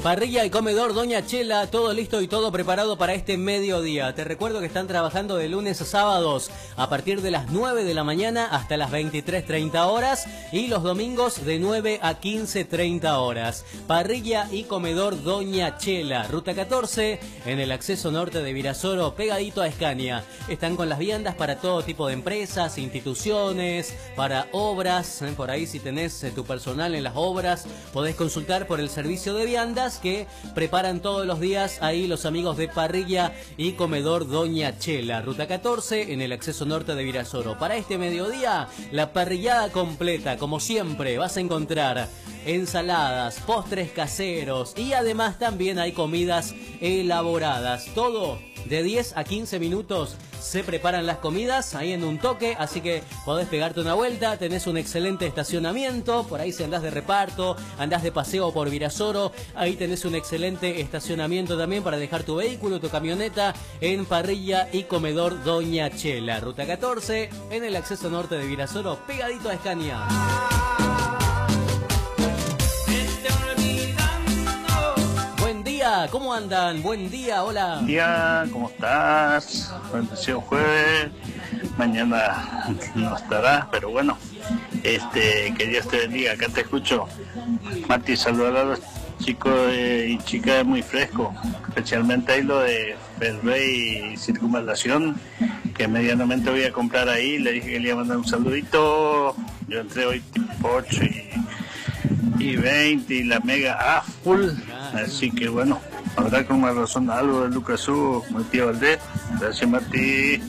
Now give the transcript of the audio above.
Parrilla y comedor Doña Chela, todo listo y todo preparado para este mediodía. Te recuerdo que están trabajando de lunes a sábados a partir de las 9 de la mañana hasta las 23:30 horas y los domingos de 9 a 15:30 horas. Parrilla y comedor Doña Chela, ruta 14 en el acceso norte de Virasoro, pegadito a Escania. Están con las viandas para todo tipo de empresas, instituciones, para obras. Por ahí si tenés tu personal en las obras, podés consultar por el servicio de viandas que preparan todos los días ahí los amigos de Parrilla y comedor Doña Chela, ruta 14 en el acceso norte de Virasoro. Para este mediodía, la parrillada completa, como siempre, vas a encontrar ensaladas, postres caseros y además también hay comidas elaboradas. Todo de 10 a 15 minutos se preparan las comidas ahí en un toque, así que podés pegarte una vuelta, tenés un excelente estacionamiento, por ahí si andás de reparto, andás de paseo por Virasoro, ahí tenés un excelente estacionamiento también para dejar tu vehículo, tu camioneta en Parrilla y comedor Doña Chela, ruta 14 en el acceso norte de Virasoro, pegadito a Escania. ¿Cómo andan? Buen día, hola. Buen día, ¿cómo estás? Bendecido jueves. Mañana no estarás, pero bueno, que Dios te bendiga. Acá te escucho. Mati, saludar a los chicos y chicas de Muy Fresco, especialmente ahí lo de Ferrey y Circunvalación, que medianamente voy a comprar ahí. Le dije que le iba a mandar un saludito. Yo entré hoy tipo 8 y 20 y la mega a full, así que bueno, habrá con más razón algo de Lucas Hugo, Matías Valdés. Gracias, Martí.